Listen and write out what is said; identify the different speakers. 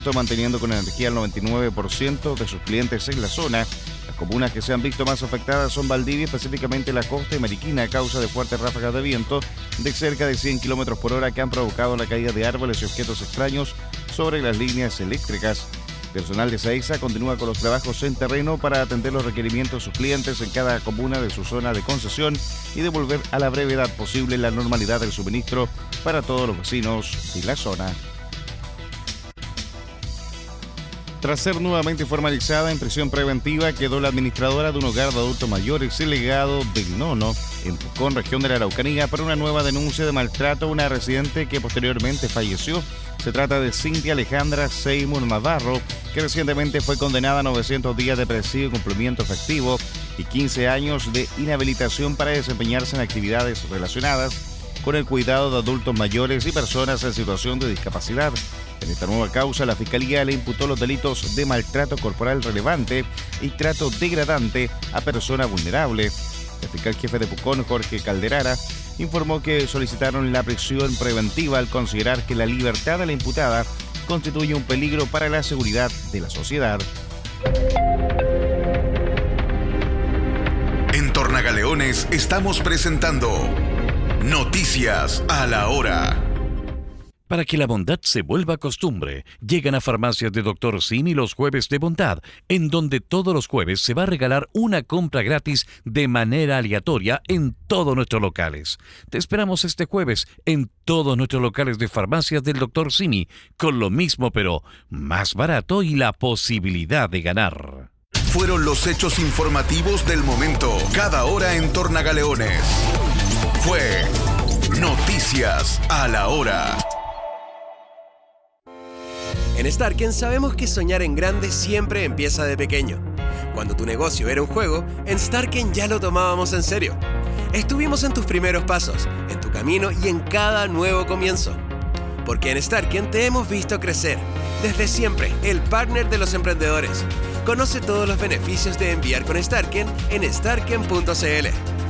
Speaker 1: manteniendo con energía el 99% de sus clientes en la zona. Las comunas que se han visto más afectadas son Valdivia, específicamente la costa y Mariquina, a causa de fuertes ráfagas de viento de cerca de 100 km por hora que han provocado la caída de árboles y objetos extraños sobre las líneas eléctricas. Personal de SAESA continúa con los trabajos en terreno para atender los requerimientos de sus clientes en cada comuna de su zona de concesión y devolver a la brevedad posible la normalidad del suministro para todos los vecinos de la zona. Tras ser nuevamente formalizada en prisión preventiva, quedó la administradora de un hogar de adultos mayores y legado del Nono, en Pucón, región de la Araucanía, por una nueva denuncia de maltrato a una residente que posteriormente falleció. Se trata de Cintia Alejandra Seymour Navarro, que recientemente fue condenada a 900 días de presidio y cumplimiento efectivo y 15 años de inhabilitación para desempeñarse en actividades relacionadas con el cuidado de adultos mayores y personas en situación de discapacidad. En esta nueva causa, la Fiscalía le imputó los delitos de maltrato corporal relevante y trato degradante a persona vulnerable. El fiscal jefe de Pucón, Jorge Calderara, informó que solicitaron la prisión preventiva al considerar que la libertad de la imputada constituye un peligro para la seguridad de la sociedad.
Speaker 2: En Tornagaleones estamos presentando Noticias a la Hora.
Speaker 3: Para que la bondad se vuelva costumbre, llegan a Farmacias de Dr. Simi los jueves de bondad, en donde todos los jueves se va a regalar una compra gratis de manera aleatoria en todos nuestros locales. Te esperamos este jueves en todos nuestros locales de Farmacias del Dr. Simi, con lo mismo pero más barato y la posibilidad de ganar.
Speaker 2: Fueron los hechos informativos del momento, cada hora en Tornagaleones. Fue Noticias a la Hora.
Speaker 4: En Starken sabemos que soñar en grande siempre empieza de pequeño. Cuando tu negocio era un juego, en Starken ya lo tomábamos en serio. Estuvimos en tus primeros pasos, en tu camino y en cada nuevo comienzo. Porque en Starken te hemos visto crecer. Desde siempre, el partner de los emprendedores. Conoce todos los beneficios de enviar con Starken en starken.cl.